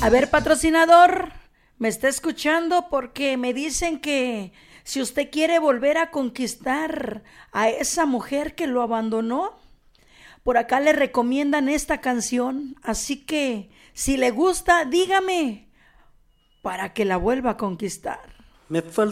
A ver, patrocinador, ¿me está escuchando? Porque me dicen que si usted quiere volver a conquistar a esa mujer que lo abandonó, por acá le recomiendan esta canción. Así que si le gusta, dígame para que la vuelva a conquistar. Me falta